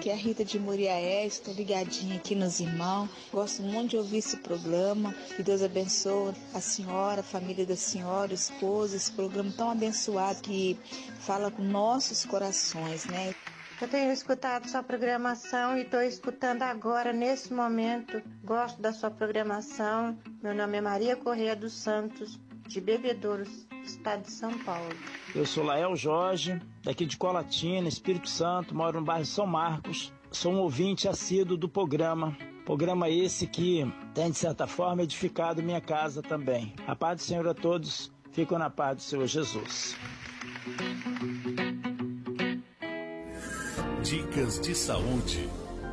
aqui é a Rita de Muriaé, estou ligadinha aqui nos irmãos. Gosto muito de ouvir esse programa. Que Deus abençoe a senhora, a família da senhora, o esposo, esse programa tão abençoado que fala com nossos corações, né? Eu tenho escutado sua programação e estou escutando agora, nesse momento. Gosto da sua programação. Meu nome é Maria Correia dos Santos, de Bebedouros, estado de São Paulo. Eu sou Lael Jorge, daqui de Colatina, Espírito Santo, moro no bairro São Marcos. Sou um ouvinte assíduo do programa. Programa esse que tem, de certa forma, edificado minha casa também. A paz do Senhor a todos. Fico na paz do Senhor Jesus. Dicas de saúde.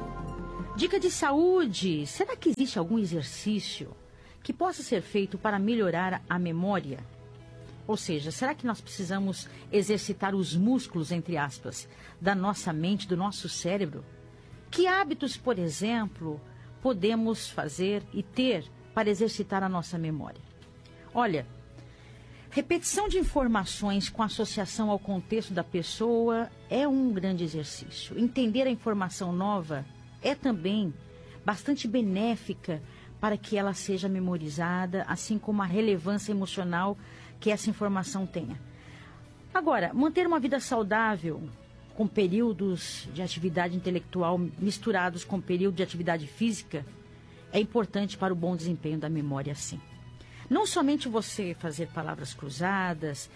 Dica de saúde. Será que existe algum exercício que possa ser feito para melhorar a memória? Ou seja, será que nós precisamos exercitar os músculos, entre aspas, da nossa mente, do nosso cérebro? Que hábitos, por exemplo, podemos fazer e ter para exercitar a nossa memória? Olha, repetição de informações com associação ao contexto da pessoa é um grande exercício. Entender a informação nova é também bastante benéfica para que ela seja memorizada, assim como a relevância emocional que essa informação tenha. Agora, manter uma vida saudável, com períodos de atividade intelectual misturados com período de atividade física, é importante para o bom desempenho da memória, sim. Não somente você fazer palavras cruzadas,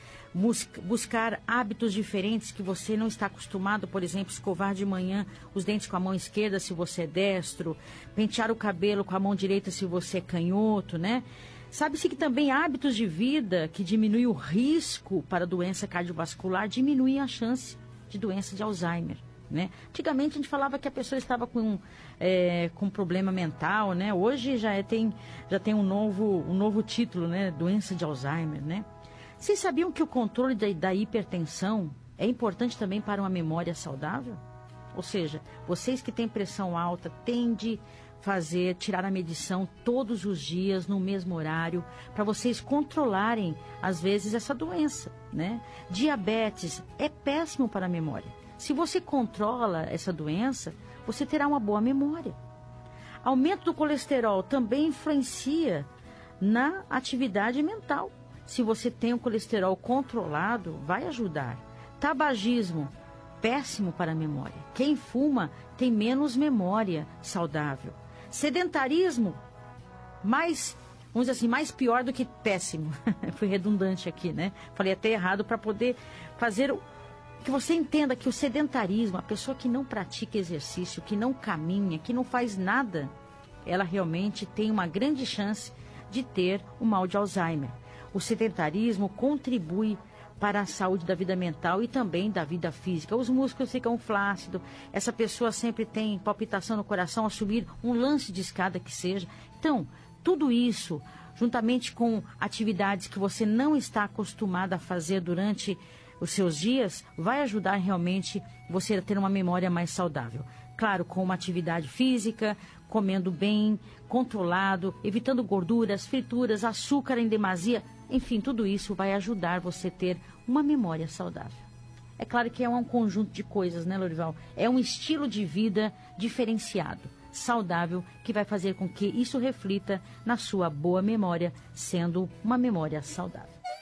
buscar hábitos diferentes que você não está acostumado, por exemplo, escovar de manhã os dentes com a mão esquerda se você é destro, pentear o cabelo com a mão direita se você é canhoto, né? Sabe-se que também hábitos de vida que diminuem o risco para doença cardiovascular, diminuem a chance de doença de Alzheimer, né? Antigamente a gente falava que a pessoa estava com problema mental, né? Hoje já tem um novo título, né? Doença de Alzheimer, né? Vocês sabiam que o controle da hipertensão é importante também para uma memória saudável? Ou seja, vocês que têm pressão alta, tende tirar a medição todos os dias, no mesmo horário, para vocês controlarem, às vezes, essa doença, né? Diabetes é péssimo para a memória. Se você controla essa doença, você terá uma boa memória. Aumento do colesterol também influencia na atividade mental. Se você tem o colesterol controlado, vai ajudar. Tabagismo, péssimo para a memória. Quem fuma tem menos memória saudável. Sedentarismo, vamos dizer assim, mais pior do que péssimo. Fui redundante aqui, né? Falei até errado para poder fazer que você entenda que o sedentarismo, a pessoa que não pratica exercício, que não caminha, que não faz nada, ela realmente tem uma grande chance de ter o mal de Alzheimer. O sedentarismo contribui para a saúde da vida mental e também da vida física. Os músculos ficam flácidos, essa pessoa sempre tem palpitação no coração ao subir um lance de escada que seja. Então, tudo isso, juntamente com atividades que você não está acostumado a fazer durante os seus dias, vai ajudar realmente você a ter uma memória mais saudável. Claro, com uma atividade física, comendo bem, controlado, evitando gorduras, frituras, açúcar em demasia. Enfim, tudo isso vai ajudar você a ter uma memória saudável. É claro que é um conjunto de coisas, né, Lorival? É um estilo de vida diferenciado, saudável, que vai fazer com que isso reflita na sua boa memória, sendo uma memória saudável.